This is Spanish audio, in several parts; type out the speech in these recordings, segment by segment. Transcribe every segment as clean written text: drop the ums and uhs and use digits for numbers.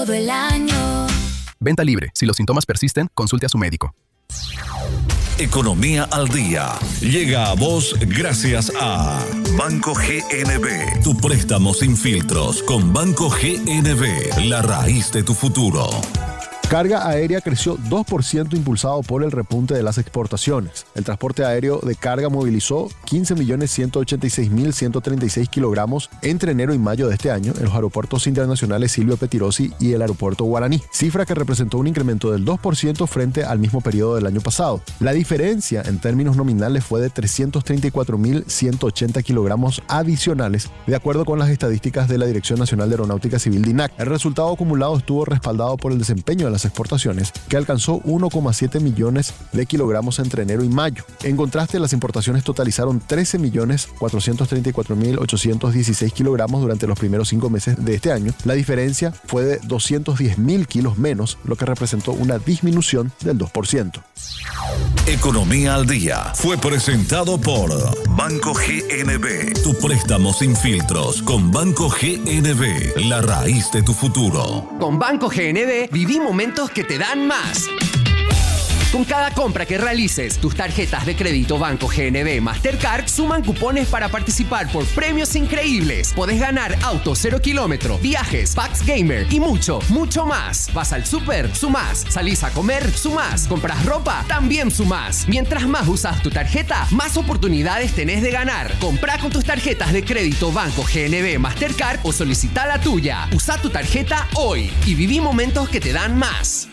todo el año. Venta libre. Si los síntomas persisten, consulte a su médico. Economía al día. Llega a vos gracias a Banco GNB. Tu préstamo sin filtros con Banco GNB. La raíz de tu futuro. Carga aérea creció 2% impulsado por el repunte de las exportaciones. El transporte aéreo de carga movilizó 15.186.136 kilogramos entre enero y mayo de este año en los aeropuertos internacionales Silvio Pettirossi y el aeropuerto Guaraní, cifra que representó un incremento del 2% frente al mismo periodo del año pasado. La diferencia en términos nominales fue de 334.180 kilogramos adicionales, de acuerdo con las estadísticas de la Dirección Nacional de Aeronáutica Civil DINAC. El resultado acumulado estuvo respaldado por el desempeño de las exportaciones, que alcanzó 1,7 millones de kilogramos entre enero y mayo. En contraste, las importaciones totalizaron 13.434.816 kilogramos durante los primeros 5 meses de este año. La diferencia fue de 210.000 kilos menos, lo que representó una disminución del 2%. Economía al día fue presentado por Banco GNB. Tu préstamo sin filtros con Banco GNB. La raíz de tu futuro. Con Banco GNB viví momentos que te dan más. Con cada compra que realices, tus tarjetas de crédito Banco GNB Mastercard suman cupones para participar por premios increíbles. Podés ganar auto 0 kilómetro, viajes, packs gamer y mucho, mucho más. Vas al súper, sumás. Salís a comer, sumás. Compras ropa, también sumás. Mientras más usas tu tarjeta, más oportunidades tenés de ganar. Comprá con tus tarjetas de crédito Banco GNB Mastercard o solicita la tuya. Usa tu tarjeta hoy y viví momentos que te dan más.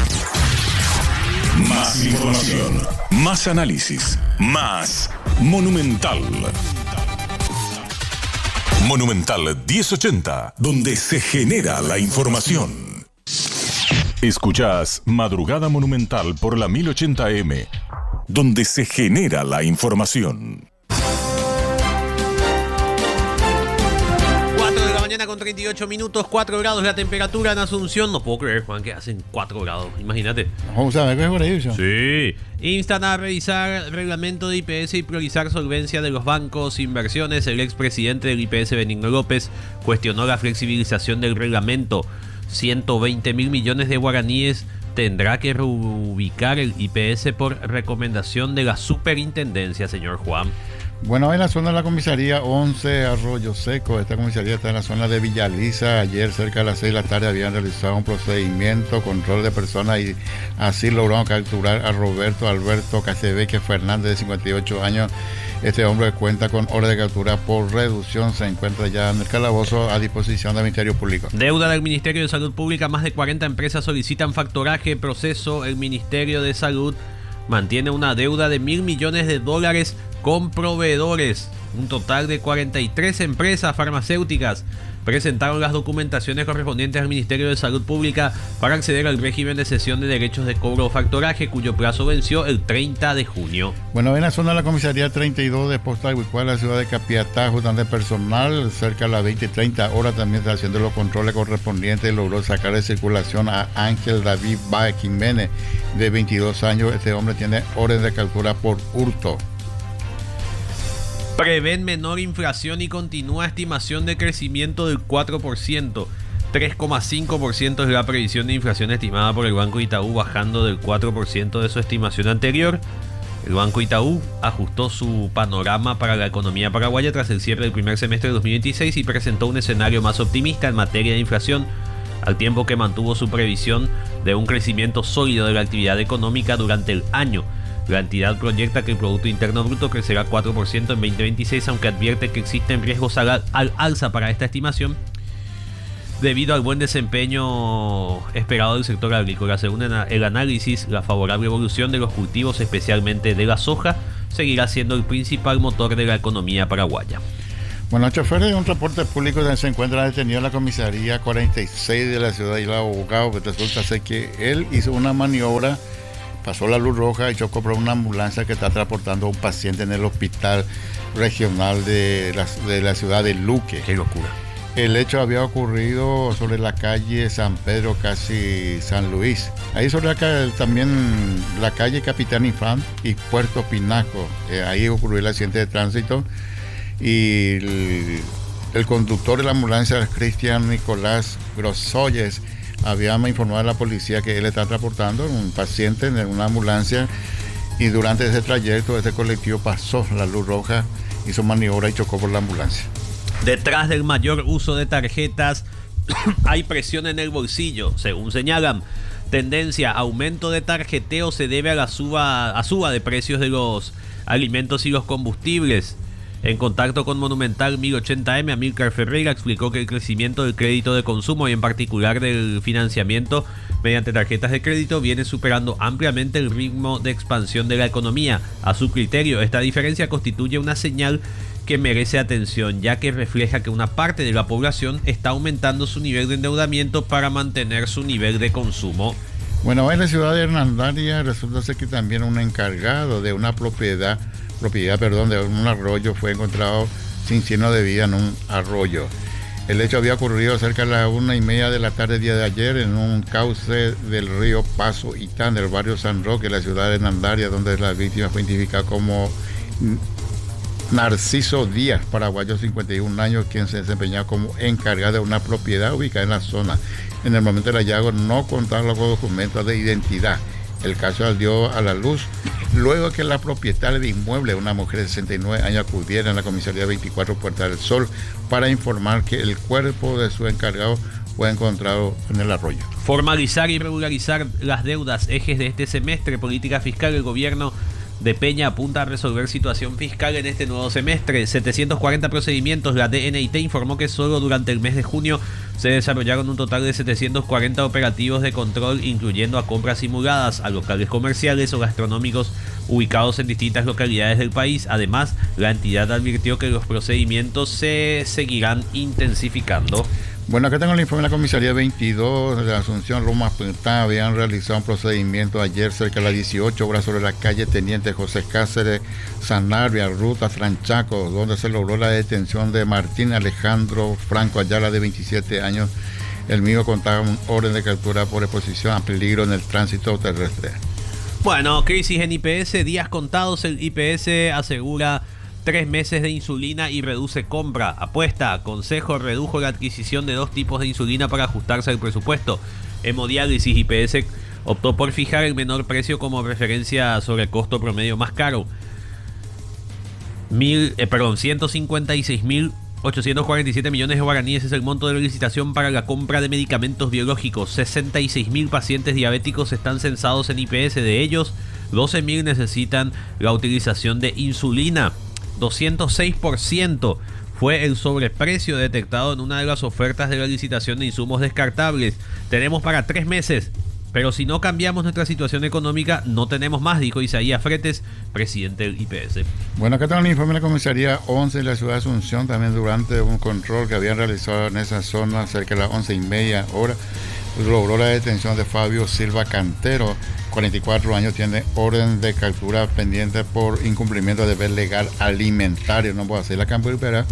Más información, más análisis, más Monumental. Monumental 1080, donde se genera la información. Escuchás Madrugada Monumental por la 1080M, donde se genera la información. Con 38 minutos, 4 grados la temperatura en Asunción. No puedo creer, Juan, que hacen 4 grados. Imagínate. Vamos a ver qué es por ahí. Sí. Instan a revisar reglamento de IPS y priorizar solvencia de los bancos, inversiones. El expresidente del IPS, Benigno López, cuestionó la flexibilización del reglamento. 120.000 millones de guaraníes tendrá que reubicar el IPS por recomendación de la superintendencia, señor Juan. Bueno, en la zona de la comisaría 11 Arroyo Seco, esta comisaría está en la zona de Villaliza. Ayer cerca de las 6 de la tarde habían realizado un procedimiento, control de personas, y así lograron capturar a Roberto Alberto Cacebeque Fernández, de 58 años. Este hombre cuenta con orden de captura por reducción, se encuentra ya en el calabozo a disposición del Ministerio Público. Deuda del Ministerio de Salud Pública, más de 40 empresas solicitan factoraje, proceso. El Ministerio de Salud mantiene una deuda de $1.000 millones con proveedores. Un total de 43 empresas farmacéuticas presentaron las documentaciones correspondientes al Ministerio de Salud Pública para acceder al régimen de cesión de derechos de cobro o factoraje, cuyo plazo venció el 30 de junio. Bueno, en la zona de la comisaría 32 de Postal Huicual, la ciudad de Capiatá, junto personal, cerca de las 20:30 horas, también está haciendo los controles correspondientes y logró sacar de circulación a Ángel David Baez Jiménez, de 22 años. Este hombre tiene orden de captura por hurto. Prevén menor inflación y continúa estimación de crecimiento del 4%. 3,5% es la previsión de inflación estimada por el Banco Itaú, bajando del 4% de su estimación anterior. El Banco Itaú ajustó su panorama para la economía paraguaya tras el cierre del primer semestre de 2026 y presentó un escenario más optimista en materia de inflación, al tiempo que mantuvo su previsión de un crecimiento sólido de la actividad económica durante el año. La entidad proyecta que el Producto Interno Bruto crecerá 4% en 2026, aunque advierte que existen riesgos al alza para esta estimación debido al buen desempeño esperado del sector agrícola. Según el análisis, la favorable evolución de los cultivos, especialmente de la soja, seguirá siendo el principal motor de la economía paraguaya. Bueno, el chofer de un transporte público se encuentra detenido en la comisaría 46 de la ciudad de Isla Abogado, que resulta ser que él hizo una maniobra, pasó la luz roja y chocó por una ambulancia que está transportando a un paciente en el hospital regional de la ciudad de Luque. ¡Qué locura! El hecho había ocurrido sobre la calle San Pedro, casi San Luis. Ahí sobre también la calle Capitán Infant y Puerto Pinaco. Ahí ocurrió el accidente de tránsito y el conductor de la ambulancia, Cristian Nicolás Grosoyes, habíamos informado a la policía que él está transportando un paciente en una ambulancia y durante ese trayecto ese colectivo pasó la luz roja, hizo maniobra y chocó por la ambulancia. Detrás del mayor uso de tarjetas hay presión en el bolsillo, según señalan. Tendencia, aumento de tarjeteo se debe a la suba de precios de los alimentos y los combustibles. En contacto con Monumental 1080M, Amílcar Ferreira explicó que el crecimiento del crédito de consumo y en particular del financiamiento mediante tarjetas de crédito viene superando ampliamente el ritmo de expansión de la economía. A su criterio, esta diferencia constituye una señal que merece atención, ya que refleja que una parte de la población está aumentando su nivel de endeudamiento para mantener su nivel de consumo. Bueno, en la ciudad de Hernandaria resulta ser que también un encargado de una propiedad de un arroyo fue encontrado sin signo de vida en un arroyo. El hecho había ocurrido cerca de las 1:30 de la tarde día de ayer en un cauce del río Paso Itán del barrio San Roque, la ciudad de Hernandaria, donde la víctima fue identificada como Narciso Díaz, paraguayo, 51 años, quien se desempeñaba como encargado de una propiedad ubicada en la zona. En el momento del hallazgo no contaban los documentos de identidad. El caso salió a la luz luego que la propietaria del inmueble, una mujer de 69 años, acudiera a la comisaría 24 Puerta del Sol para informar que el cuerpo de su encargado fue encontrado en el arroyo. Formalizar y regularizar las deudas, ejes de este semestre, política fiscal. El gobierno de Peña apunta a resolver situación fiscal en este nuevo semestre. 740 procedimientos. La DNIT informó que solo durante el mes de junio se desarrollaron un total de 740 operativos de control, incluyendo a compras simuladas a locales comerciales o gastronómicos ubicados en distintas localidades del país. Además, la entidad advirtió que los procedimientos se seguirán intensificando. Bueno, acá tengo el informe de la comisaría 22 de la Asunción Loma Puntá. Habían realizado un procedimiento ayer cerca de las 18 horas sobre la calle Teniente José Cáceres, Sanabria, ruta Franchaco, donde se logró la detención de Martín Alejandro Franco Ayala, de 27 años. El mismo contaba con orden de captura por exposición a peligro en el tránsito terrestre. Bueno, crisis en IPS, días contados. El IPS asegura 3 meses de insulina y reduce compra. Apuesta, Consejo redujo la adquisición de 2 tipos de insulina para ajustarse al presupuesto. Hemodiálisis, IPS optó por fijar el menor precio como referencia sobre el costo promedio más caro. 156.847 millones de guaraníes es el monto de la licitación para la compra de medicamentos biológicos. 66.000 pacientes diabéticos están censados en IPS. De ellos, 12.000 necesitan la utilización de insulina. 206% fue el sobreprecio detectado en una de las ofertas de la licitación de insumos descartables. Tenemos para 3 meses, pero si no cambiamos nuestra situación económica, no tenemos más, dijo Isaías Fretes, presidente del IPS. Bueno, acá tengo el informe de la comisaría 11 de la ciudad de Asunción, también durante un control que habían realizado en esa zona cerca de las 11:30 horas, logró la detención de Fabio Silva Cantero, 44 años, tiene orden de captura pendiente por incumplimiento de deber legal alimentario. No puede hacer la Campo Irepura,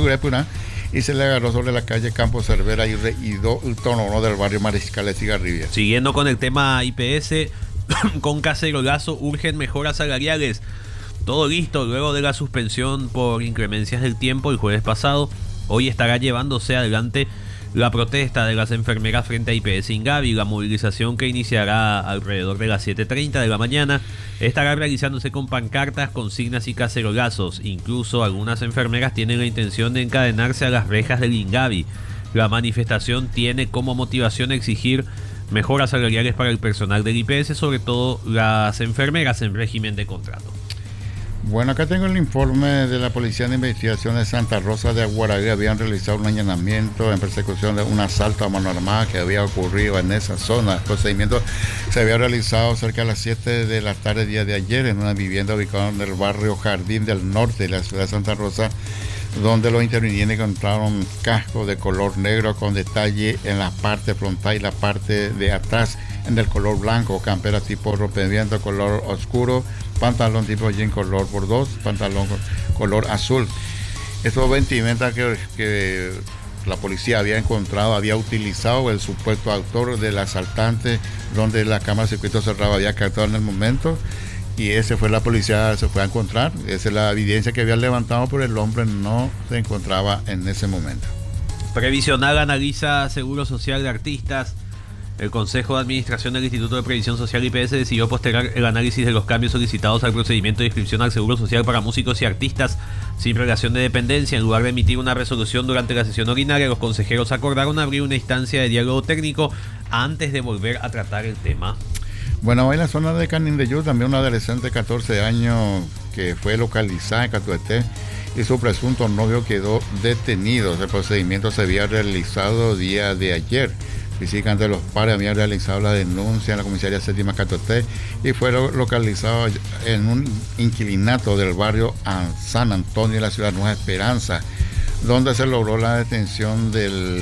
y se le agarró sobre la calle Campo Cervera y el tono del barrio Mariscales y Garribia. Siguiendo con el tema IPS, con cacerolazo urgen mejoras salariales. Todo listo luego de la suspensión por inclemencias del tiempo el jueves pasado. Hoy estará llevándose adelante la protesta de las enfermeras frente a IPS Ingavi. La movilización, que iniciará alrededor de las 7:30 de la mañana, estará realizándose con pancartas, consignas y cacerolazos. Incluso algunas enfermeras tienen la intención de encadenarse a las rejas del Ingavi. La manifestación tiene como motivación exigir mejoras salariales para el personal del IPS, sobre todo las enfermeras en régimen de contrato. Bueno, acá tengo el informe de la Policía de Investigación de Santa Rosa de Aguaragué. Habían realizado un allanamiento en persecución de un asalto a mano armada que había ocurrido en esa zona. El procedimiento se había realizado cerca de las 7 de la tarde día de ayer en una vivienda ubicada en el barrio Jardín del Norte de la ciudad de Santa Rosa, donde los intervinientes encontraron casco de color negro con detalle en la parte frontal y la parte de atrás en el color blanco, campera tipo rompeviento color oscuro, pantalón tipo jean color bordeaux, pantalón color azul. Estos vestimentas que la policía había encontrado, había utilizado el supuesto autor del asaltante, donde la cámara de circuito cerrado había captado en el momento, y ese fue la policía, se fue a encontrar. Esa es la evidencia que había levantado, pero el hombre no se encontraba en ese momento. Previsional analiza seguro social de artistas. El Consejo de Administración del Instituto de Previsión Social IPS decidió postergar el análisis de los cambios solicitados al procedimiento de inscripción al Seguro Social para músicos y artistas sin relación de dependencia. En lugar de emitir una resolución durante la sesión ordinaria, los consejeros acordaron abrir una instancia de diálogo técnico antes de volver a tratar el tema. Bueno, en la zona de Canindeyú también una adolescente de 14 años que fue localizada en Catueté y su presunto novio quedó detenido. El procedimiento se había realizado día de ayer. Físicamente los padres habían realizado la denuncia en la comisaría séptima Catueté y fue localizado en un inquilinato del barrio San Antonio de la ciudad Nueva Esperanza, donde se logró la detención del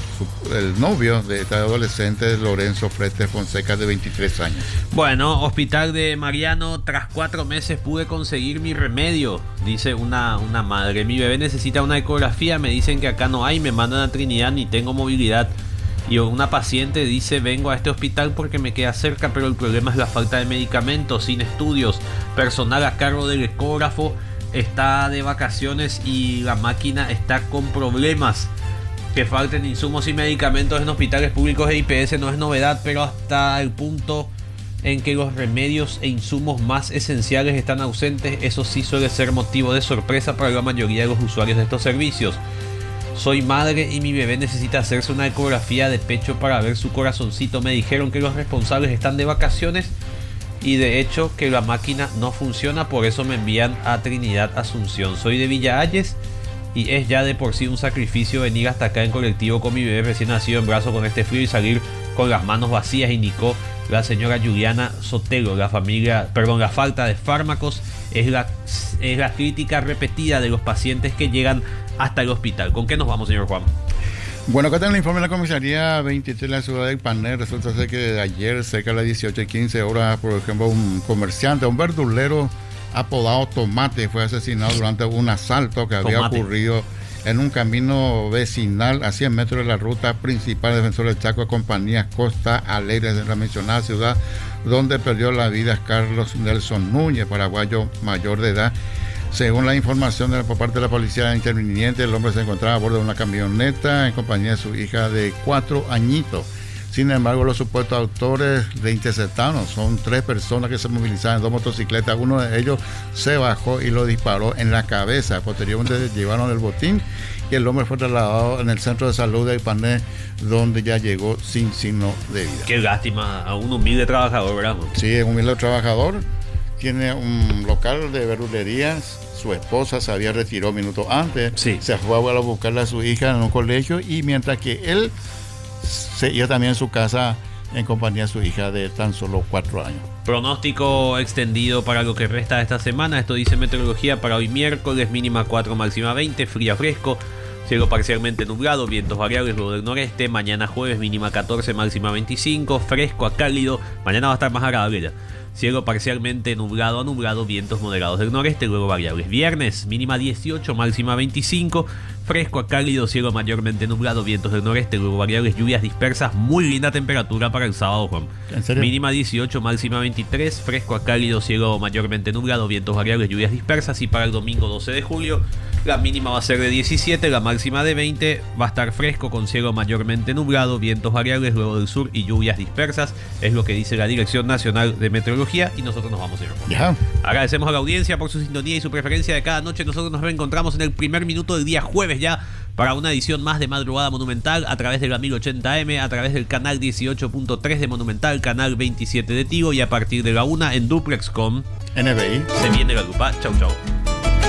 novio de esta adolescente, Lorenzo Frete Fonseca, de 23 años. Bueno, Hospital de Mariano, tras 4 meses pude conseguir mi remedio, dice una madre. Mi bebé necesita una ecografía, me dicen que acá no hay, me mandan a Trinidad, ni tengo movilidad. Y una paciente dice, vengo a este hospital porque me queda cerca, pero el problema es la falta de medicamentos, sin estudios, personal a cargo del ecógrafo está de vacaciones y la máquina está con problemas. Que falten insumos y medicamentos en hospitales públicos de IPS no es novedad, pero hasta el punto en que los remedios e insumos más esenciales están ausentes, eso sí suele ser motivo de sorpresa para la mayoría de los usuarios de estos servicios. Soy madre y mi bebé necesita hacerse una ecografía de pecho para ver su corazoncito. Me dijeron que los responsables están de vacaciones y de hecho que la máquina no funciona, por eso me envían a Trinidad Asunción. Soy de Villa Ayes y es ya de por sí un sacrificio venir hasta acá en colectivo con mi bebé recién nacido en brazos con este frío y salir con las manos vacías, indicó la señora Juliana Sotelo. La falta de fármacos es la crítica repetida de los pacientes que llegan hasta el hospital. ¿Con qué nos vamos, señor Juan? Bueno, acá está el informe de la comisaría 23 de la ciudad de Ipané. Resulta ser que de ayer, cerca de las 18:15 horas, por ejemplo, un comerciante, un verdulero apodado Tomate, fue asesinado durante un asalto que había ocurrido en un camino vecinal a 100 metros de la ruta principal de Defensor del Chaco, compañía Costa Alegre de la mencionada ciudad, donde perdió la vida Carlos Nelson Núñez, paraguayo mayor de edad. Según la información por parte de la policía interviniente, el hombre se encontraba a bordo de una camioneta en compañía de su hija de 4 añitos. Sin embargo, los supuestos autores le interceptaron. Son 3 personas que se movilizaban en 2 motocicletas. Uno de ellos se bajó y lo disparó en la cabeza. Posteriormente llevaron el botín y el hombre fue trasladado en el centro de salud de Ipané, donde ya llegó sin signo de vida. Qué lástima, a un humilde trabajador, ¿verdad? Sí, es un humilde trabajador. Tiene un local de verdulerías. Su esposa se había retirado minutos antes. Sí. Se fue a buscarle a su hija en un colegio y mientras que él se iba también a su casa en compañía de su hija de tan solo 4 años. Pronóstico extendido para lo que resta de esta semana. Esto dice meteorología para hoy miércoles, mínima 4, máxima 20, fría fresco, cielo parcialmente nublado, vientos variables luego del noreste. Mañana jueves, mínima 14, máxima 25, fresco a cálido. Mañana va a estar más agradable ya. Cielo parcialmente nublado a nublado, vientos moderados del noreste, luego variables. Viernes, mínima 18, máxima 25, fresco a cálido, cielo mayormente nublado, vientos del noreste, luego variables, lluvias dispersas. Muy linda temperatura para el sábado, Juan. ¿En serio? Mínima 18, máxima 23, fresco a cálido, cielo mayormente nublado, vientos variables, lluvias dispersas. Y para el domingo 12 de julio, la mínima va a ser de 17, la máxima de 20, va a estar fresco con cielo mayormente nublado, vientos variables luego del sur y lluvias dispersas. Es lo que dice la Dirección Nacional de Meteorología y nosotros nos vamos, señor Juan. Ya. Agradecemos a la audiencia por su sintonía y su preferencia de cada noche. Nosotros nos reencontramos en el primer minuto del día jueves ya para una edición más de Madrugada Monumental a través de la 1080M, a través del canal 18.3 de Monumental, canal 27 de Tigo y a partir de la 1 en Duplex con NBI. Se viene la lupa. Chau, chau.